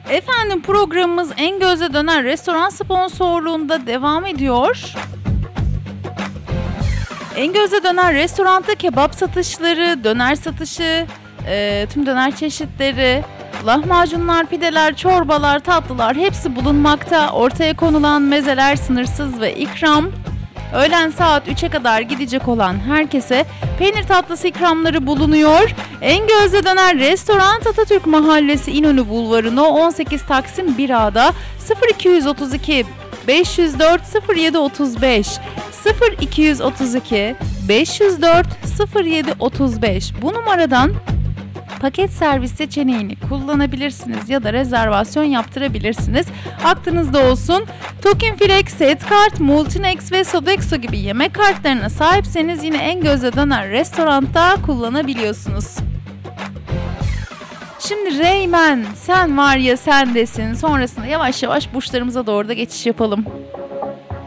Efendim programımız En Gözde Döner Restoran sponsorluğunda devam ediyor. En Gözde Döner Restoran'da kebap satışları, döner satışı, tüm döner çeşitleri, lahmacunlar, pideler, çorbalar, tatlılar hepsi bulunmakta. Ortaya konulan mezeler sınırsız ve ikram. Öğlen saat 3'e kadar gidecek olan herkese peynir tatlısı ikramları bulunuyor. En Gözde Döner Restoran Atatürk Mahallesi İnönü Bulvarı No 18 Taksim 1A'da 0232 504 0735 0232 504 0735 bu numaradan paket servis seçeneğini kullanabilirsiniz ya da rezervasyon yaptırabilirsiniz. Aklınızda olsun. Token Flex, Setkart, Multinex ve Sodexo gibi yemek kartlarına sahipseniz yine En Gözde Döner Restorant'ta kullanabiliyorsunuz. Şimdi Reymen, sen var ya sendesin. Sonrasında yavaş yavaş burçlarımıza doğru da geçiş yapalım.